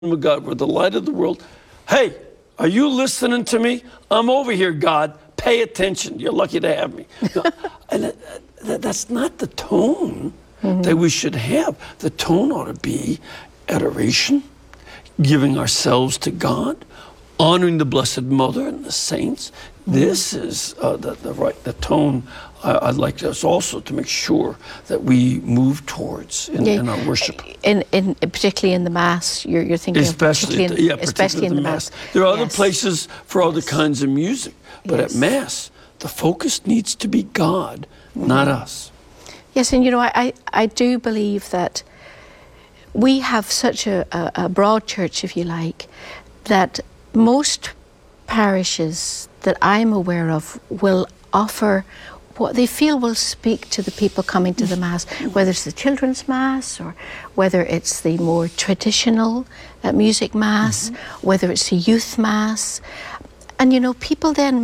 of God, we're the light of the world. Hey, are you listening to me? I'm over here, God. Pay attention. You're lucky to have me. No, and that's not the tone that we should have. The tone ought to be adoration, giving ourselves to God, honoring the Blessed Mother and the saints. This is the tone I'd like us also to make sure that we move towards in our worship. In particularly in the Mass, you're thinking especially in the Mass. There are other places for other kinds of music, but at Mass, the focus needs to be God, not us. Yes, and I do believe that we have such a broad church, if you like, that most parishes that I'm aware of will offer what they feel will speak to the people coming to the Mass, whether it's the children's Mass or whether it's the more traditional music Mass, whether it's the youth Mass. And people then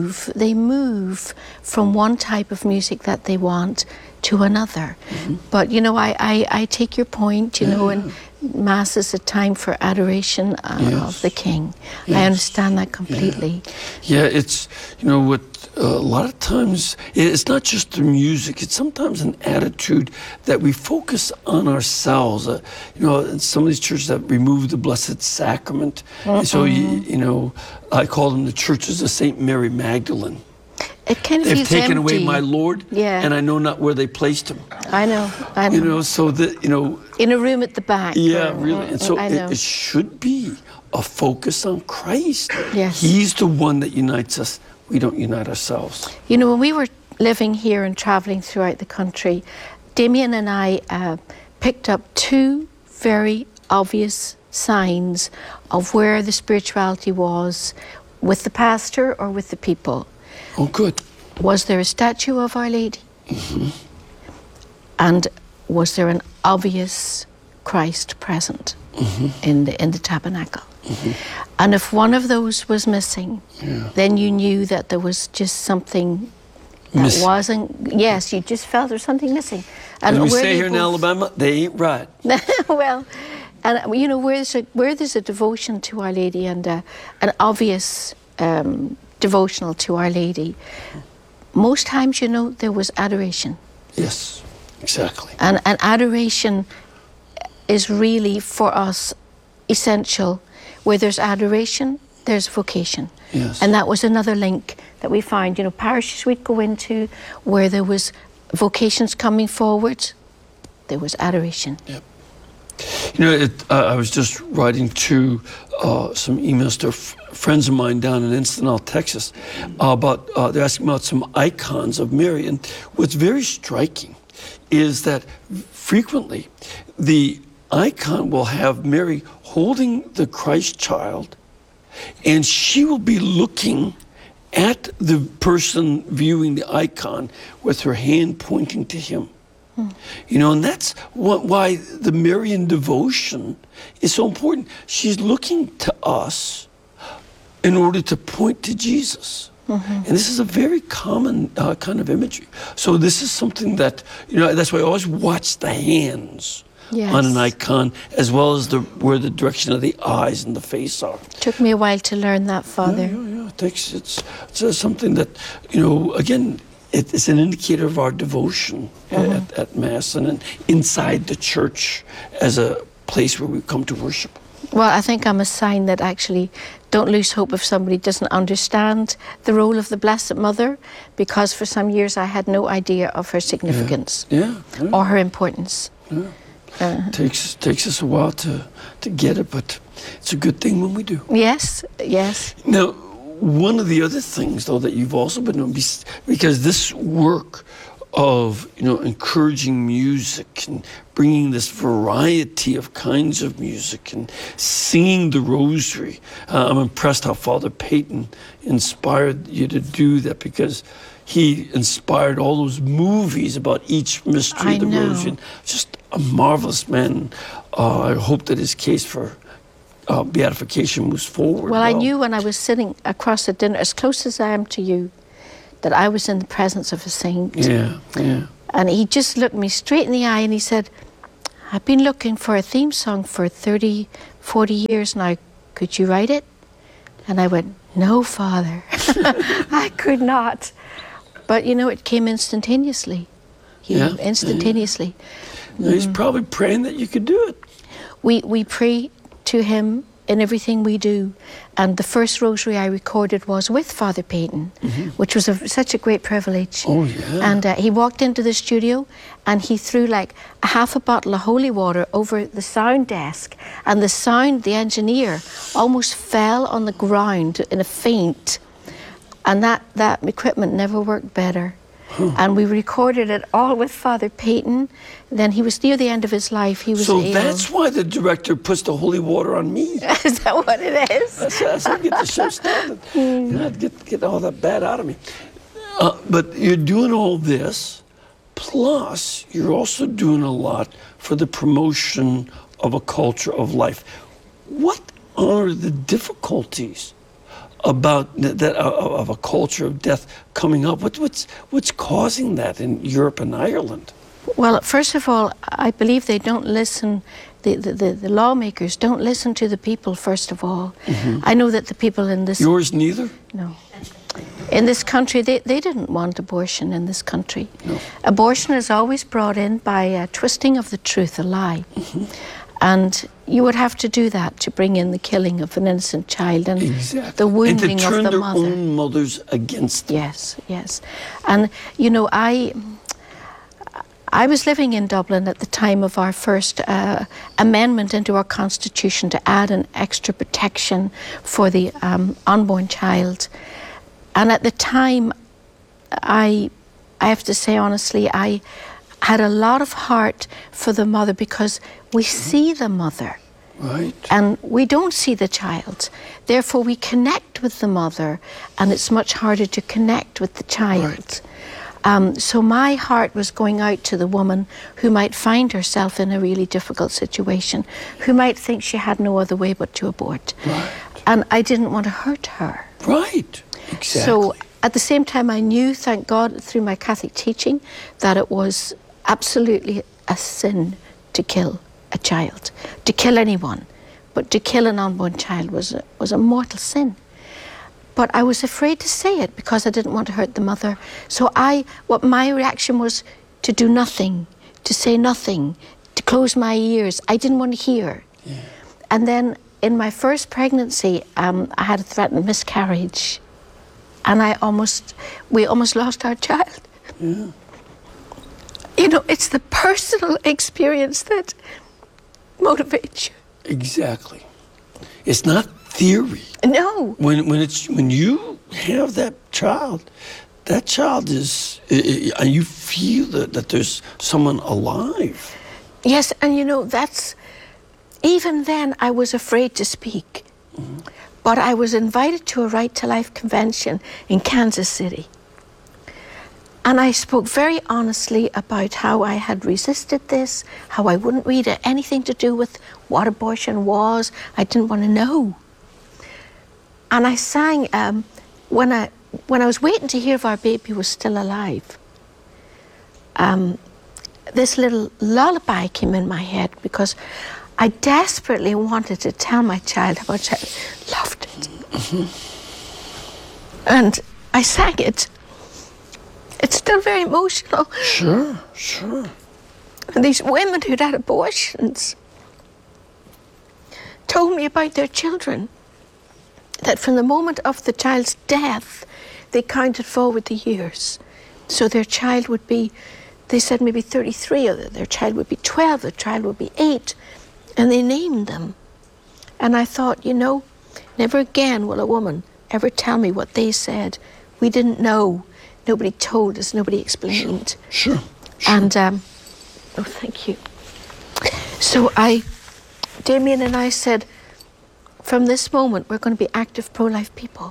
move from one type of music that they want to another. But I take your point, and Mass is a time for adoration of the King. I understand that completely. Yeah, it's, what a lot of times, it's not just the music, it's sometimes an attitude that we focus on ourselves. In some of these churches that remove the Blessed Sacrament. And so, I call them the churches of St. Mary Magdalene. It kind of They've feels taken empty. away my Lord, and I know not where they placed him. I know. So that, in a room at the back. Yeah, really. And so it should be a focus on Christ. Yes. He's the one that unites us. We don't unite ourselves. When we were living here and traveling throughout the country, Damien and I picked up two very obvious signs of where the spirituality was with the pastor or with the people. Oh, good. Was there a statue of Our Lady? And was there an obvious Christ present in the tabernacle? And if one of those was missing, then you knew that there was just something that wasn't. Yes, you just felt there was something missing. And we stay here in Alabama, they ain't right. Well, and where there's a devotion to Our Lady and an obvious devotional to Our Lady, most times, there was adoration. Yes, exactly. And adoration is really, for us, essential. Where there's adoration, there's vocation. Yes. And that was another link that we found. Parishes we'd go into where there was vocations coming forward, there was adoration. Yep. I was just writing to some emails to friends of mine down in Encinal, Texas, about they're asking about some icons of Mary. And what's very striking is that frequently the icon will have Mary holding the Christ child, and she will be looking at the person viewing the icon with her hand pointing to him. And that's why the Marian devotion is so important. She's looking to us in order to point to Jesus. And this is a very common kind of imagery. So this is something that, that's why I always watch the hands on an icon, as well as where the direction of the eyes and the face are. Took me a while to learn that, Father. Yeah. It's something that, again, it's an indicator of our devotion at Mass and inside the church as a place where we come to worship. Well, I think I'm a sign that actually don't lose hope if somebody doesn't understand the role of the Blessed Mother, because for some years I had no idea of her significance or her importance. Takes us a while to get it, but it's a good thing when we do. Yes. Now, one of the other things, though, that you've also been doing, because this work of, encouraging music and bringing this variety of kinds of music and singing the Rosary, I'm impressed how Father Peyton inspired you to do that, because he inspired all those movies about each mystery of the Rosary. Just a marvelous man. I hope that his case for beatification moves forward. Well, I knew when I was sitting across the dinner, as close as I am to you, that I was in the presence of a saint. Yeah. And he just looked me straight in the eye and he said, I've been looking for a theme song for 30, 40 years now. Could you write it? And I went, no, Father, I could not. But, you know, it came instantaneously. Instantaneously. Yeah. He's probably praying that you could do it. We pray to him in everything we do. And the first rosary I recorded was with Father Peyton, which was such a great privilege. Oh, yeah. And he walked into the studio and he threw like a half a bottle of holy water over the sound desk. And the engineer, almost fell on the ground in a faint. And that equipment never worked better. And we recorded it all with Father Peyton. Then he was near the end of his life. He was ill. So that's why the director puts the holy water on me. Is that what it is? That's how I get the show started. You know, get all that bad out of me. But you're doing all this, plus you're also doing a lot for the promotion of a culture of life. What are the difficulties about that of a culture of death coming up? What's causing that in Europe and Ireland? Well, first of all, I believe they don't listen. The lawmakers don't listen to the people. First of all, I know that the people in this yours neither. No, in this country they didn't want abortion in this country. No. Abortion is always brought in by a twisting of the truth, a lie. And you would have to do that to bring in the killing of an innocent child and the wounding of the mother. And to turn their own mothers against them. Yes. And, you know, I was living in Dublin at the time of our first amendment into our constitution to add an extra protection for the unborn child. And at the time, I have to say honestly, I had a lot of heart for the mother because we see the mother. Right. And we don't see the child. Therefore, we connect with the mother, and it's much harder to connect with the child. Right. So my heart was going out to the woman who might find herself in a really difficult situation, who might think she had no other way but to abort. Right. And I didn't want to hurt her. Right. Exactly. So at the same time, I knew, thank God, through my Catholic teaching, that it was absolutely a sin to kill a child, to kill anyone, but to kill an unborn child was a mortal sin. But I was afraid to say it because I didn't want to hurt the mother. So what my reaction was to do nothing, to say nothing, to close my ears. I didn't want to hear. Yeah. And then in my first pregnancy, I had a threatened miscarriage, and we almost lost our child. Yeah. You know, it's the personal experience that motivates you. Exactly. It's not theory. No. When you have that child is, and you feel that there's someone alive. Yes, and you know, even then I was afraid to speak. But I was invited to a Right to Life convention in Kansas City. And I spoke very honestly about how I had resisted this, how I wouldn't read anything to do with what abortion was. I didn't want to know. And I sang, when I was waiting to hear if our baby was still alive, this little lullaby came in my head because I desperately wanted to tell my child how much I loved it. And I sang it. It's still very emotional. Sure. And these women who'd had abortions told me about their children, that from the moment of the child's death, they counted forward the years. So their child would be, they said maybe 33, or their child would be 12, their child would be 8, and they named them. And I thought, you know, never again will a woman ever tell me what they said. We didn't know. Nobody told us, nobody explained. Sure. And, thank you. So Damien and I said, from this moment, we're going to be active pro-life people.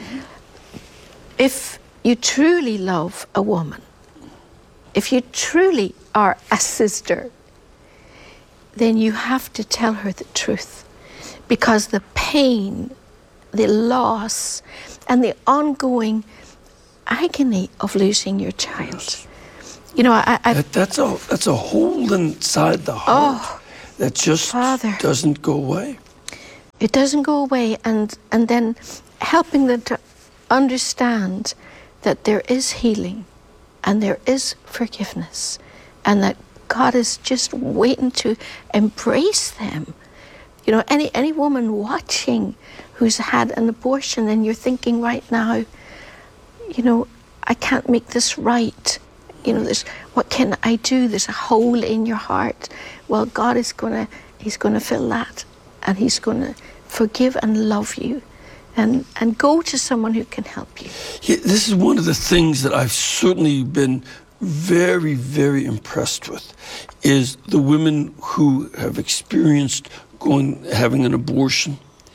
If you truly love a woman, if you truly are a sister, then you have to tell her the truth. Because the pain, the loss, and the ongoing agony of losing your child You know, I That's a hole inside the heart that just Father. doesn't go away. it doesn't go away, and then helping them to understand that there is healing and there is forgiveness and that God is just waiting to embrace them. You know, any woman watching who's had an abortion, and you're thinking right now, you know, I can't make this right. You know, what can I do? There's a hole in your heart. Well, God is he's gonna fill that, and he's gonna forgive and love you, and go to someone who can help you. Yeah, this is one of the things that I've certainly been very, very impressed with, is the women who have experienced having an abortion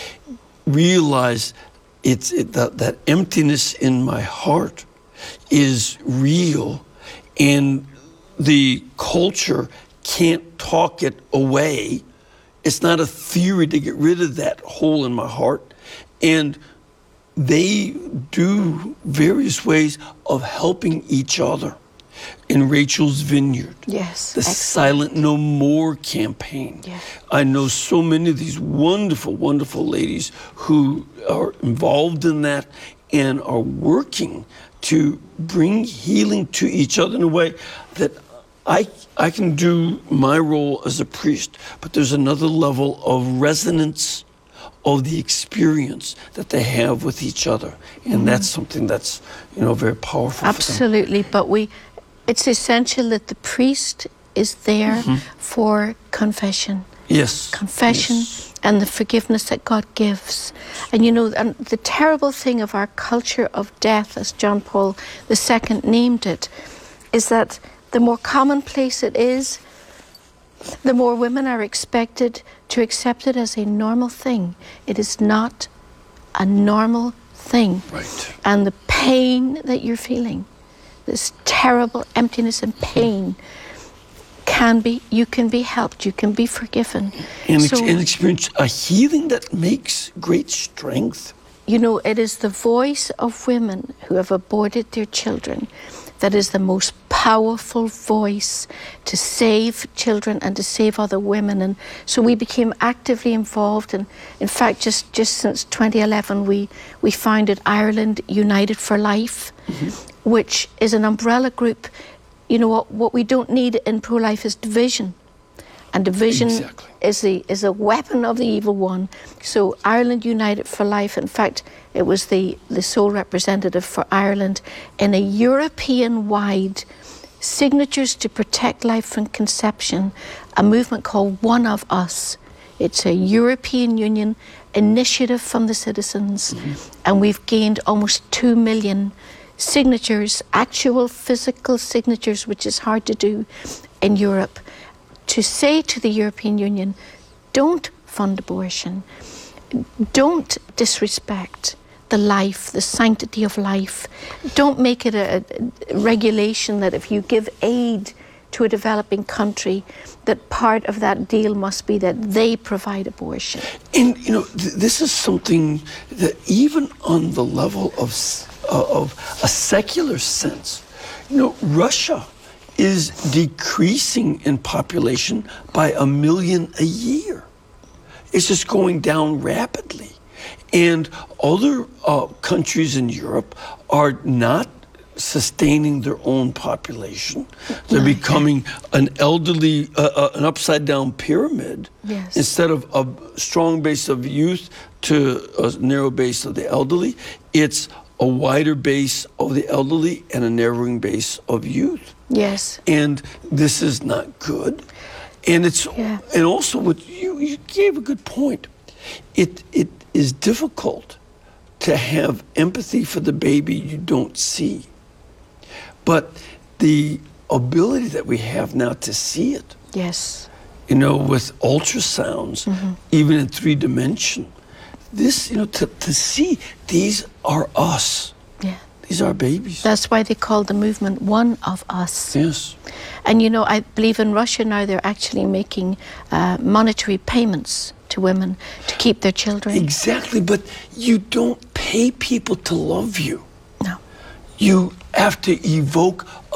realize that emptiness in my heart is real, and the culture can't talk it away. It's not a theory to get rid of that hole in my heart. And they do various ways of helping each other. In Rachel's Vineyard, Yes, the excellent. Silent No More campaign. Yeah. I know so many of these wonderful, wonderful ladies who are involved in that and are working to bring healing to each other in a way that I can do my role as a priest, but there's another level of resonance of the experience that they have with each other. And that's something that's, very powerful Absolutely, but it's essential that the priest is there for confession. Yes. Confession Yes. and the forgiveness that God gives. And and the terrible thing of our culture of death, as John Paul II named it, is that the more commonplace it is, the more women are expected to accept it as a normal thing. It is not a normal thing. Right. And the pain that you're feeling, this terrible emptiness and pain, you can be helped, you can be forgiven. And experience a healing that makes great strength. It is the voice of women who have aborted their children that is the most powerful voice to save children and to save other women. And so we became actively involved. And in fact, just since 2011, we founded Ireland United for Life, which is an umbrella group. What we don't need in pro-life is division. And division Exactly. is a weapon of the evil one. So Ireland United for Life, in fact, it was the sole representative for Ireland in a European-wide Signatures to Protect Life from Conception, a movement called One of Us. It's a European Union initiative from the citizens, and we've gained almost 2 million signatures, actual physical signatures, which is hard to do in Europe, to say to the European Union, don't fund abortion, don't disrespect the life, the sanctity of life, don't make it a regulation that if you give aid to a developing country, that part of that deal must be that they provide abortion. And, this is something that even on the level of a secular sense, Russia is decreasing in population by 1 million a year. It's just going down rapidly. And other countries in Europe are not sustaining their own population. They're becoming an elderly, an upside-down pyramid. Yes. Instead of a strong base of youth to a narrow base of the elderly, it's a wider base of the elderly and a narrowing base of youth. Yes. And this is not good. And and also what you gave a good point. It is difficult to have empathy for the baby you don't see. But the ability that we have now to see it, Yes. with ultrasounds, even in 3 dimension, this, to see these are us. Yeah. These are babies. That's why they call the movement One of Us. Yes. And I believe in Russia now they're actually making monetary payments to women to keep their children. Exactly, but you don't pay people to love you. No. You have to evoke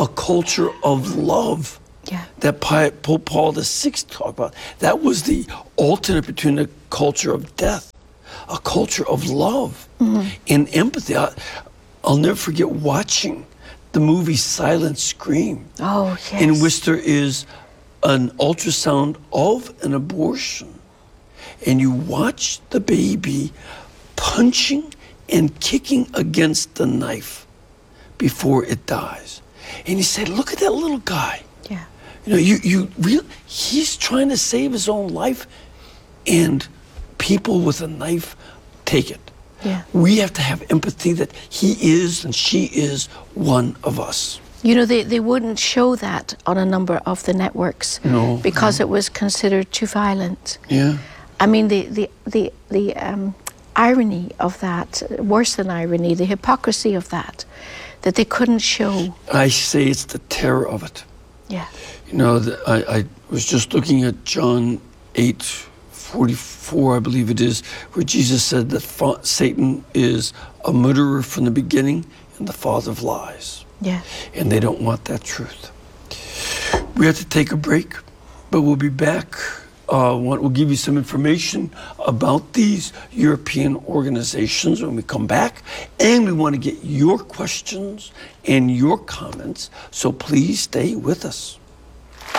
a culture of love Yeah. that Pope Paul VI talked about. That was the alternate between a culture of death, a culture of love and empathy. I'll never forget watching the movie Silent Scream, Oh, yes. in which there is an ultrasound of an abortion, and you watch the baby punching and kicking against the knife before it dies. And he said, look at that little guy. Yeah. You know, he's trying to save his own life, and people with a knife take it. Yeah. We have to have empathy that he is and she is one of us. You know, they wouldn't show that on a number of the networks because it was considered too violent. Yeah. I mean, the irony of that, worse than irony, the hypocrisy of that they couldn't show. I say it's the terror of it. Yeah. You know, I was just looking at John 8:44, I believe it is, where Jesus said that Satan is a murderer from the beginning and the father of lies. Yeah. And they don't want that truth. We have to take a break, but we'll be back. We'll give you some information about these European organizations when we come back. And we want to get your questions and your comments, so please stay with us.